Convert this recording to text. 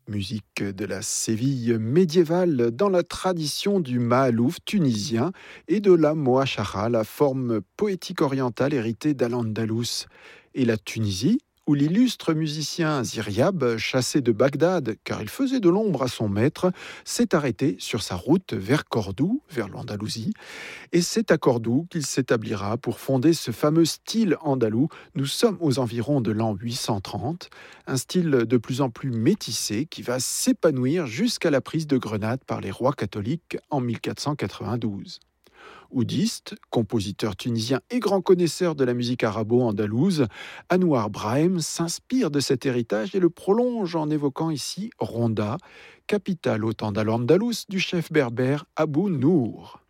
Musique de la Séville médiévale dans la tradition du mahalouf tunisien et de la moachara, la forme poétique orientale héritée d'Al-Andalus. Et la Tunisie, où l'illustre musicien Ziryab, chassé de Bagdad car il faisait de l'ombre à son maître, s'est arrêté sur sa route vers Cordoue, vers l'Andalousie, et c'est à Cordoue qu'il s'établira pour fonder ce fameux style andalou. Nous sommes aux environs de l'an 830, un style de plus en plus métissé qui va s'épanouir jusqu'à la prise de Grenade par les rois catholiques en 1492. Oudiste, compositeur tunisien et grand connaisseur de la musique arabo-andalouse, Anouar Brahim s'inspire de cet héritage et le prolonge en évoquant ici Ronda, capitale au temps d'Al-Andalus du chef berbère Abou Nour.